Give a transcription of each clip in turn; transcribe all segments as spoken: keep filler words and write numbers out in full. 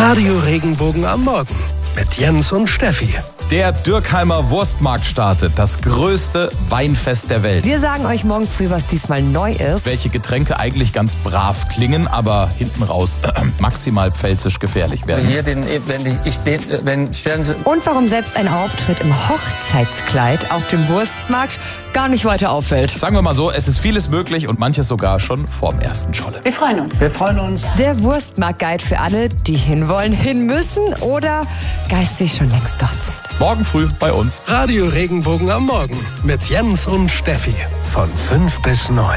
Radio Regenbogen am Morgen mit Jens und Steffi. Der Dürkheimer Wurstmarkt startet, das größte Weinfest der Welt. Wir sagen euch morgen früh, was diesmal neu ist. Welche Getränke eigentlich ganz brav klingen, aber hinten raus äh, maximal pfälzisch gefährlich werden. Hier den, wenn ich, ich bin, wenn stellen Sie Und warum selbst ein Auftritt im Hochzeitskleid auf dem Wurstmarkt gar nicht weiter auffällt. Sagen wir mal so, es ist vieles möglich und manches sogar schon vorm ersten Scholle. Wir freuen uns. Wir freuen uns. Der Wurstmarkt-Guide für alle, die hinwollen, hin müssen oder geistig schon längst dort sind. Morgen früh bei uns. Radio Regenbogen am Morgen mit Jens und Steffi von fünf bis neun.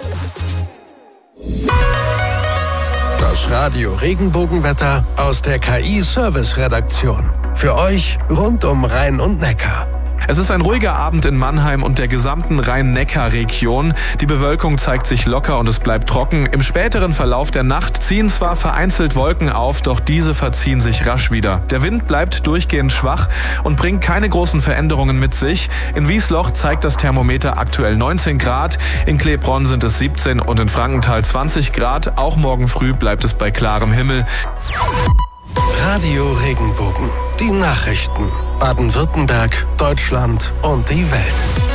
Das Radio Regenbogenwetter aus der K I-Service-Redaktion. Für euch rund um Rhein und Neckar. Es ist ein ruhiger Abend in Mannheim und der gesamten Rhein-Neckar-Region. Die Bewölkung zeigt sich locker und es bleibt trocken. Im späteren Verlauf der Nacht ziehen zwar vereinzelt Wolken auf, doch diese verziehen sich rasch wieder. Der Wind bleibt durchgehend schwach und bringt keine großen Veränderungen mit sich. In Wiesloch zeigt das Thermometer aktuell neunzehn Grad, in Klebronn sind es siebzehn und in Frankenthal zwanzig Grad. Auch morgen früh bleibt es bei klarem Himmel. Radio Regenbogen, die Nachrichten. Baden-Württemberg, Deutschland und die Welt.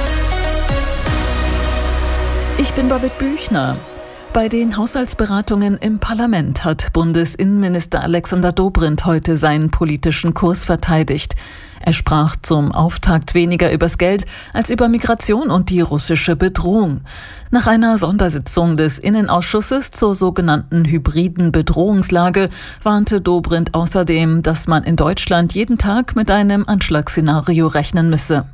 Ich bin Babette Büchner. Bei den Haushaltsberatungen im Parlament hat Bundesinnenminister Alexander Dobrindt heute seinen politischen Kurs verteidigt. Er sprach zum Auftakt weniger übers Geld als über Migration und die russische Bedrohung. Nach einer Sondersitzung des Innenausschusses zur sogenannten hybriden Bedrohungslage warnte Dobrindt außerdem, dass man in Deutschland jeden Tag mit einem Anschlagsszenario rechnen müsse.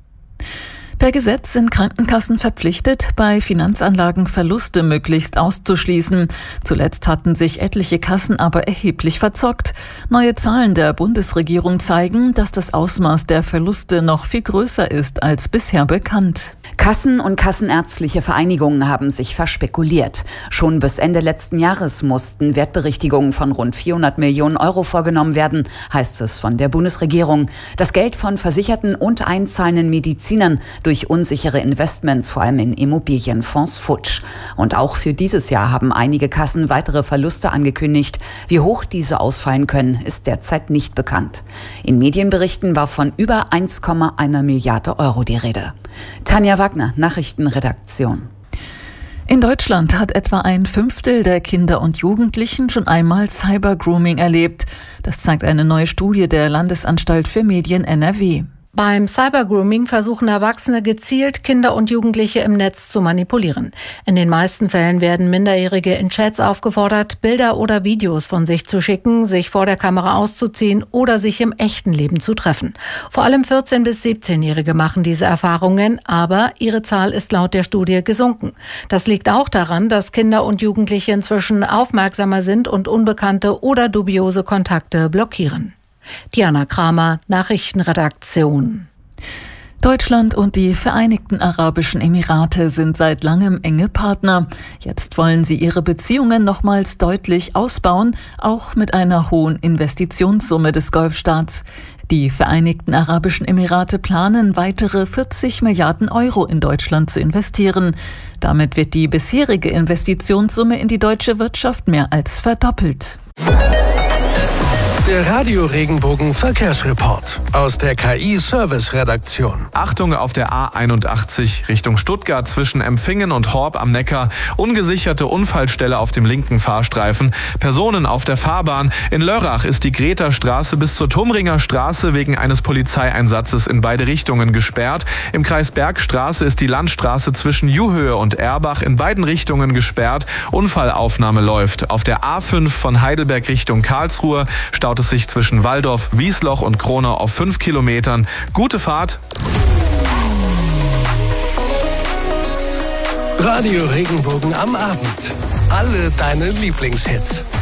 Per Gesetz sind Krankenkassen verpflichtet, bei Finanzanlagen Verluste möglichst auszuschließen. Zuletzt hatten sich etliche Kassen aber erheblich verzockt. Neue Zahlen der Bundesregierung zeigen, dass das Ausmaß der Verluste noch viel größer ist als bisher bekannt. Kassen und kassenärztliche Vereinigungen haben sich verspekuliert. Schon bis Ende letzten Jahres mussten Wertberichtigungen von rund vierhundert Millionen Euro vorgenommen werden, heißt es von der Bundesregierung. Das Geld von Versicherten und einzahlenden Medizinern durch unsichere Investments, vor allem in Immobilienfonds, futsch. Und auch für dieses Jahr haben einige Kassen weitere Verluste angekündigt. Wie hoch diese ausfallen können, ist derzeit nicht bekannt. In Medienberichten war von über eins Komma eins Milliarde Euro die Rede. Tanja Wagner, Nachrichtenredaktion. In Deutschland hat etwa ein Fünftel der Kinder und Jugendlichen schon einmal Cybergrooming erlebt. Das zeigt eine neue Studie der Landesanstalt für Medien N R W. Beim Cybergrooming versuchen Erwachsene gezielt, Kinder und Jugendliche im Netz zu manipulieren. In den meisten Fällen werden Minderjährige in Chats aufgefordert, Bilder oder Videos von sich zu schicken, sich vor der Kamera auszuziehen oder sich im echten Leben zu treffen. Vor allem vierzehn- bis siebzehnjährige machen diese Erfahrungen, aber ihre Zahl ist laut der Studie gesunken. Das liegt auch daran, dass Kinder und Jugendliche inzwischen aufmerksamer sind und unbekannte oder dubiose Kontakte blockieren. Diana Kramer, Nachrichtenredaktion. Deutschland und die Vereinigten Arabischen Emirate sind seit langem enge Partner. Jetzt wollen sie ihre Beziehungen nochmals deutlich ausbauen, auch mit einer hohen Investitionssumme des Golfstaats. Die Vereinigten Arabischen Emirate planen, weitere vierzig Milliarden Euro in Deutschland zu investieren. Damit wird die bisherige Investitionssumme in die deutsche Wirtschaft mehr als verdoppelt. Der Radio Regenbogen Verkehrsreport aus der K I-Service-Redaktion. Achtung auf der A einundachtzig Richtung Stuttgart zwischen Empfingen und Horb am Neckar. Ungesicherte Unfallstelle auf dem linken Fahrstreifen. Personen auf der Fahrbahn. In Lörrach ist die Greta-Straße bis zur Tumringer Straße wegen eines Polizeieinsatzes in beide Richtungen gesperrt. Im Kreis Bergstraße ist die Landstraße zwischen Juhöhe und Erbach in beiden Richtungen gesperrt. Unfallaufnahme läuft. Auf der A fünf von Heidelberg Richtung Karlsruhe staut es sich zwischen Walldorf, Wiesloch und Kronau auf fünf Kilometern. Gute Fahrt! Radio Regenbogen am Abend. Alle deine Lieblingshits.